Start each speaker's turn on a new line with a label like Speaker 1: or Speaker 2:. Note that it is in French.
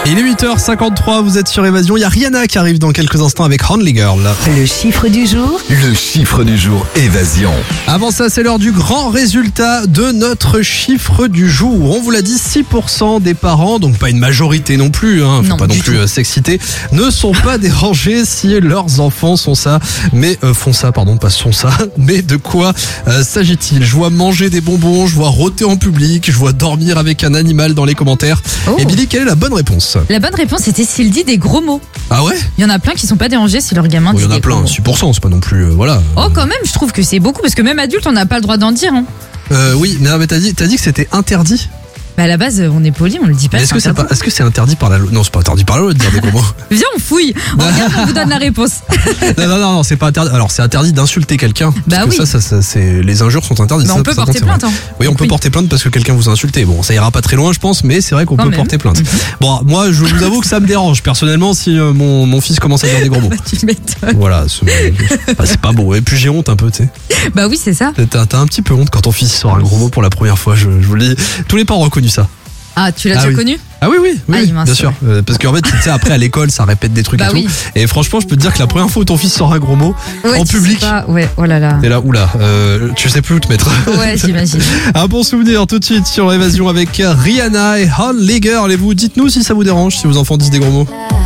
Speaker 1: Il est 8h53, vous êtes sur Évasion. Il y a Rihanna qui arrive dans quelques instants avec Only Girl.
Speaker 2: Le chiffre du jour.
Speaker 3: Le chiffre du jour, Évasion.
Speaker 1: Avant ça, c'est l'heure du grand résultat de notre chiffre du jour. On vous l'a dit, 6% des parents, donc pas une majorité non plus, faut
Speaker 2: Non,
Speaker 1: pas non
Speaker 2: du
Speaker 1: plus s'exciter, ne sont pas dérangés si leurs enfants sont ça, mais mais de quoi s'agit-il? Je vois manger des bonbons, je vois rôter en public, je vois dormir avec un animal dans les commentaires.
Speaker 2: Oh.
Speaker 1: Et Billy, quelle est la bonne réponse?
Speaker 4: La bonne réponse c'était s'il dit des gros mots.
Speaker 1: Ah ouais?
Speaker 4: Il y en a plein qui sont pas dérangés si leur gamin
Speaker 1: Bon,
Speaker 4: dit
Speaker 1: il y en a
Speaker 4: des
Speaker 1: plein,
Speaker 4: gros mots.
Speaker 1: 6%, c'est pas non plus, voilà.
Speaker 4: Oh quand même, je trouve que c'est beaucoup parce que même adulte on n'a pas le droit d'en dire. Hein.
Speaker 1: Oui, mais t'as dit que c'était interdit.
Speaker 4: Bah à la base on est poli, on le dit pas.
Speaker 1: Mais est-ce que c'est interdit par la loi? Non, c'est pas interdit par la loi de dire des gros mots.
Speaker 4: Viens on fouille. On regarde, on vous donne la réponse.
Speaker 1: Non, c'est pas interdit. Alors c'est interdit d'insulter quelqu'un.
Speaker 4: Bah
Speaker 1: parce que
Speaker 4: oui.
Speaker 1: ça, c'est les injures sont interdites.
Speaker 4: Mais
Speaker 1: Ça,
Speaker 4: on peut
Speaker 1: par
Speaker 4: porter
Speaker 1: contre, c'est
Speaker 4: plainte. Hein.
Speaker 1: vrai. Oui, on peut porter plainte parce que quelqu'un vous a insulté. Bon, ça ira pas très loin, je pense, mais c'est vrai qu'on
Speaker 4: Quand
Speaker 1: peut
Speaker 4: même.
Speaker 1: porter plainte. Bon, moi, je vous avoue que ça me dérange personnellement si mon fils commence à dire des gros mots.
Speaker 4: Bah, tu m'étonnes.
Speaker 1: Voilà, c'est pas beau. Et puis j'ai honte un peu, tu sais.
Speaker 4: Bah oui c'est ça.
Speaker 1: T'as un petit peu honte quand ton fils sort un gros mot pour la première fois. Je vous le dis. Tous les parents ont reconnu ça.
Speaker 4: Ah tu l'as
Speaker 1: Ah
Speaker 4: déjà
Speaker 1: oui.
Speaker 4: connu?
Speaker 1: Ah oui,
Speaker 4: mince,
Speaker 1: bien sûr. Parce qu'en fait, tu sais, après à l'école, ça répète des trucs
Speaker 4: Bah
Speaker 1: et tout.
Speaker 4: oui.
Speaker 1: Et franchement, je peux te dire que la première fois où ton fils sort un gros mot
Speaker 4: Ouais,
Speaker 1: en
Speaker 4: tu sais
Speaker 1: public,
Speaker 4: pas. Ouais, oh là là.
Speaker 1: t'es là, oula, tu sais plus où te mettre.
Speaker 4: Ouais j'imagine.
Speaker 1: Un bon souvenir tout de suite sur Évasion avec Rihanna et Only Girl. Et vous, dites-nous si ça vous dérange, si vos enfants disent des gros mots.